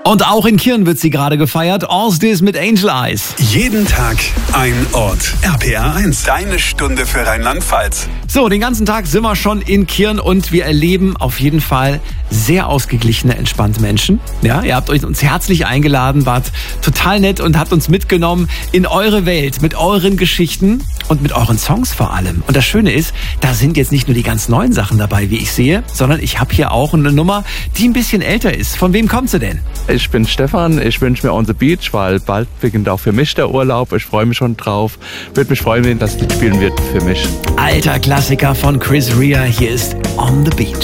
Und auch in Kirn wird sie gerade gefeiert. Allstis mit Angel Eyes. Jeden Tag ein Ort. RPR 1. Deine Stunde für Rheinland-Pfalz. So, den ganzen Tag sind wir schon in Kirn und wir erleben auf jeden Fall sehr ausgeglichene, entspannte Menschen. Ja, ihr habt uns herzlich eingeladen, wart total nett und habt uns mitgenommen in eure Welt mit euren Geschichten und mit euren Songs vor allem. Und das Schöne ist, da sind jetzt nicht nur die ganz neuen Sachen dabei, wie ich sehe, sondern ich habe hier auch eine Nummer, die ein bisschen älter ist. Von wem kommt sie denn? Ich bin Stefan, ich wünsche mir On the Beach, weil bald beginnt auch für mich der Urlaub. Ich freue mich schon drauf. Würde mich freuen, wenn das Lied spielen wird für mich. Alter Klassiker von Chris Rea, hier ist On the Beach.